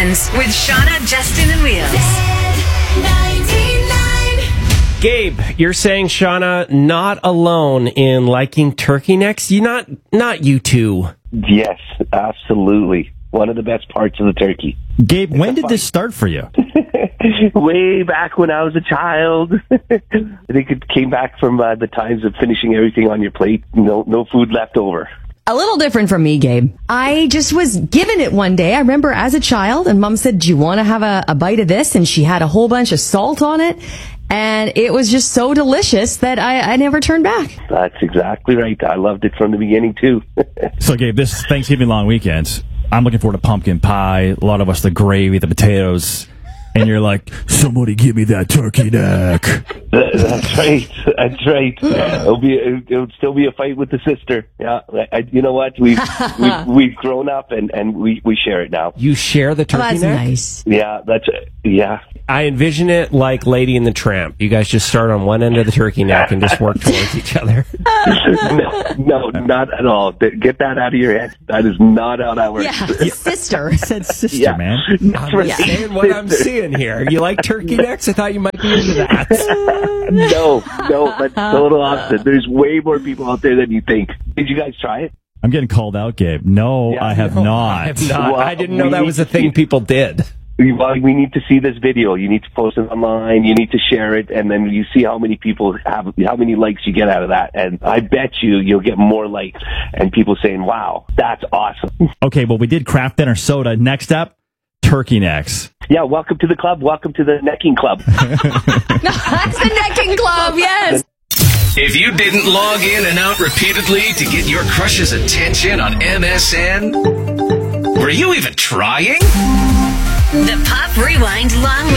Weekends with Shauna, Justin, and Wheels. Gabe, you're saying, Shauna, not alone in liking turkey necks? Not you two. Yes, absolutely. One of the best parts of the turkey. Gabe, when did this start for you? Way back when I was a child. I think it came back from the times of finishing everything on your plate. No food left over. A little different from me, Gabe. I just was given it one day. I remember as a child, and Mom said, do you want to have a bite of this? And she had a whole bunch of salt on it. And it was just so delicious that I never turned back. That's exactly right. I loved it from the beginning, too. So, Gabe, this Thanksgiving long weekend, I'm looking forward to pumpkin pie. A lot of us, the gravy, the potatoes. And you're like, somebody give me that turkey neck. That's right. That's right. It'll still be a fight with the sister. Yeah. You know what? We've grown up and we share it now. You share the turkey that's neck? Nice. Yeah. Yeah. I envision it like Lady and the Tramp. You guys just start on one end of the turkey neck and just work towards each other. No, not at all. Get that out of your head. That is not how that works. Yeah, sister. I said sister, man. I'm saying what I'm seeing here. You like turkey necks? I thought you might be into that. No, that's total opposite. There's way more people out there than you think. Did you guys try it? I'm getting called out, Gabe. No, I have not. I have not. Well, I didn't know that was a thing people did. Well, we need to see this video. You need to post it online. You need to share it, and then you see how many people have, how many likes you get out of that. And I bet you'll get more likes and people saying, "Wow, that's awesome." Okay, well, we did craft dinner soda. Next up, turkey necks. Yeah, welcome to the club. Welcome to the necking club. That's the necking club, yes. If you didn't log in and out repeatedly to get your crush's attention on MSN, were you even trying? The Pop Rewind Long